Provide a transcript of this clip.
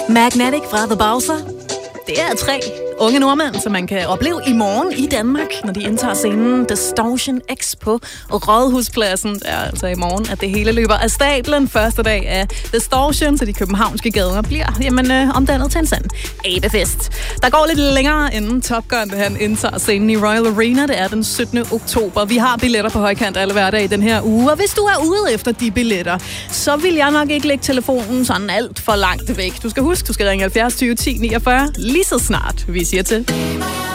Magnetic fra The Bowser. Det er 3 unge nordmænd, som man kan opleve i morgen i Danmark, når de indtager scenen Distortion X på Rådhuspladsen. Det er altså i morgen, at det hele løber af stablen. Første dag af Distortion, så de københavnske gader bliver omdannet til en sand abefest. Der går lidt længere inden Top Gun, han indtager scenen i Royal Arena. Det er den 17. oktober. Vi har billetter på højkant alle hverdage i den her uge. Og hvis du er ude efter de billetter, så vil jeg nok ikke lægge telefonen sådan alt for langt væk. Du skal huske, du skal ringe 70 20 10 49 lige så snart vi siger til.